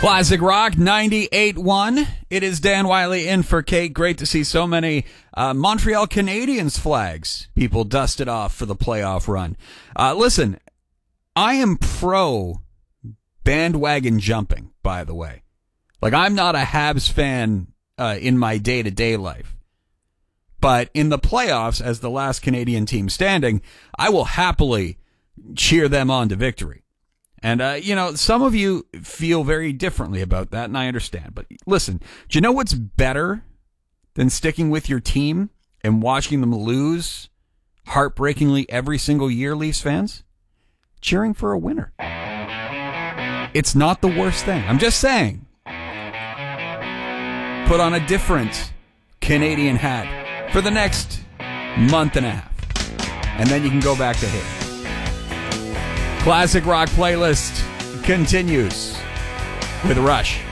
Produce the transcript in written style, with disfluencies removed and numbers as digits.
Classic Rock 98.1. It is Dan Wiley in for Kate. Great to see so many Montreal Canadiens flags people dusted off for the playoff run. Listen, I am pro bandwagon jumping, by the way. Like, I'm not a Habs fan in my day-to-day life. But in the playoffs, as the last Canadian team standing, I will happily cheer them on to victory. And, some of you feel very differently about that, and I understand. But listen, do you know what's better than sticking with your team and watching them lose heartbreakingly every single year, Leafs fans? Cheering for a winner. It's not the worst thing. I'm just saying. Put on a different Canadian hat for the next month and a half. And then you can go back to hit. Classic Rock playlist continues with Rush.